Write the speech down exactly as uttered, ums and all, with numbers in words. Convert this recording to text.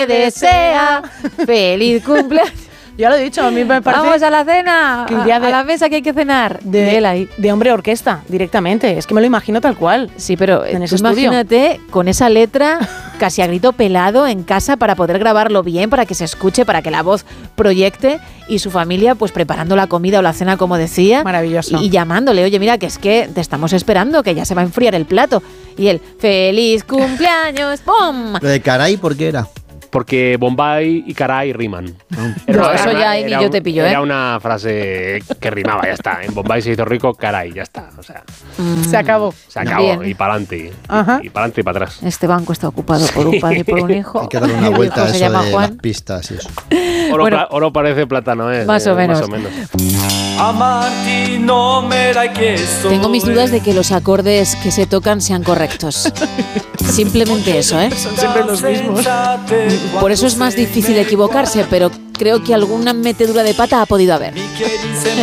desea feliz cumpleaños. Ya lo he dicho, a mí me parece... Vamos a la cena, que iría a, de- a la mesa que hay que cenar. De, él ahí. de hombre orquesta, directamente. Es que me lo imagino tal cual. Sí, pero En tú ese estudio. imagínate con esa letra casi a grito pelado en casa para poder grabarlo bien, para que se escuche, para que la voz proyecte, y su familia pues preparando la comida o la cena como decía. Maravilloso. Y, y llamándole, oye, mira, que es que te estamos esperando, que ya se va a enfriar el plato. Y él, feliz cumpleaños, ¡pum! Lo de caray, ¿por qué era? Porque Bombay y caray riman. No, eso ya ahí ni yo te pillo, ¿eh? Era una frase que rimaba, ya está. En Bombay se hizo rico, caray, ya está. O sea, Se acabó. se acabó. Bien. Y para adelante. Ajá. Y para adelante y para atrás. Este banco está ocupado por un padre y por un hijo. Hay que darle una El vuelta hijo a se eso llama de Juan. las pistas y eso. Oro, Bueno. pla- oro parece plátano, ¿eh? Más o Eh, menos. Más o menos. Tengo mis dudas de que los acordes que se tocan sean correctos. Simplemente eso, ¿eh? Son siempre los mismos. Por eso es más difícil equivocarse, pero creo que alguna metedura de pata ha podido haber.